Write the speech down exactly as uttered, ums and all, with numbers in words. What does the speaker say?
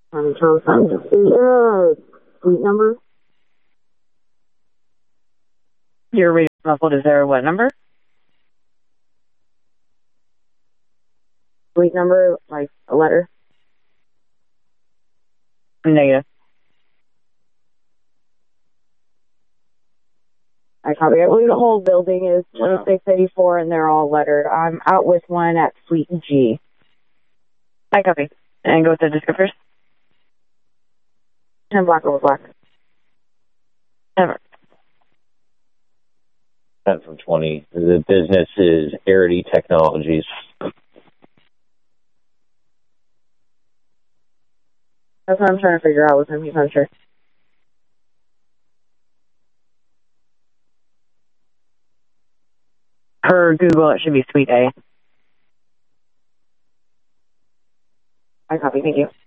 I'm trying to find the uh, suite number. Your radio muffled. Is there what number? Suite number, like a letter. Negative. I copy. I believe the whole building is one oh six eighty-four, and they're all lettered. I'm out with one at Suite G. I copy. And go with the descriptors. ten black over black. Never. ten from twenty. The business is Arity Technologies. That's what I'm trying to figure out with him. He's not sure. Per Google, it should be Suite A. I copy. Thank you.